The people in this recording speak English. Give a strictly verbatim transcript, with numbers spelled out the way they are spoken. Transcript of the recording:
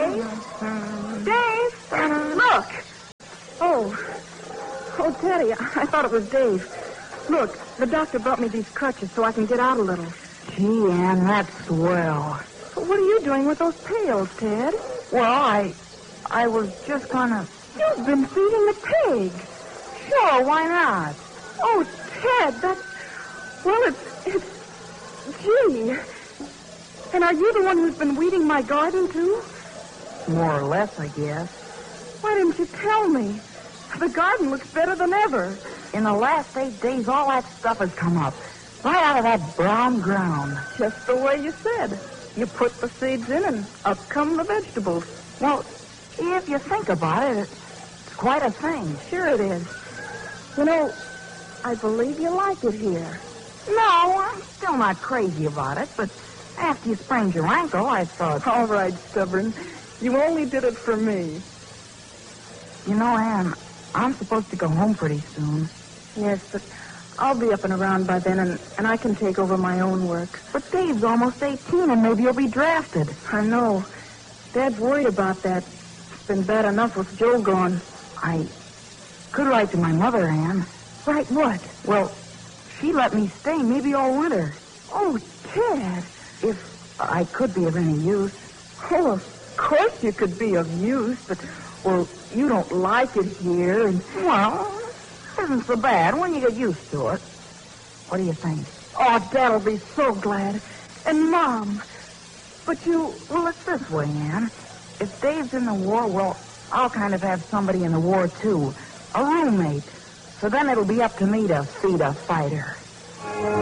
Dave? Dave? Look! Oh. Oh, Teddy, I thought it was Dave. Look, the doctor brought me these crutches so I can get out a little. Gee, Ann, that's swell. But what are you doing with those pails, Ted? Well, I... I was just gonna... You've been feeding the pigs. Sure, why not? Oh, Ted, that's... Well, it's... it's... Gee. And are you the one who's been weeding my garden, too? More or less, I guess. Why didn't you tell me? The garden looks better than ever. In the last eight days, all that stuff has come up. Right out of that brown ground. Just the way you said. You put the seeds in and up come the vegetables. Well, if you think about it, it's quite a thing. Sure it is. You know, I believe you like it here. No, I'm still not crazy about it, but after you sprained your ankle, I thought... All right, stubborn. You only did it for me. You know, Ann, I'm supposed to go home pretty soon. Yes, but I'll be up and around by then, and, and I can take over my own work. But Dave's almost eighteen, and maybe he'll be drafted. I know. Dad's worried about that. It's been bad enough with Joe gone. I could write to my mother, Ann. Write what? Well, she let me stay maybe all winter. Oh, Ted. If I could be of any use. Oh, of course you could be of use, but, well, you don't like it here, and... Well... Isn't so bad when you get used to it. What do you think? Oh, Dad'll be so glad. And Mom. But you... Well, it's this way, Ann. If Dave's in the war, well, I'll kind of have somebody in the war, too. A roommate. So then it'll be up to me to feed a fighter.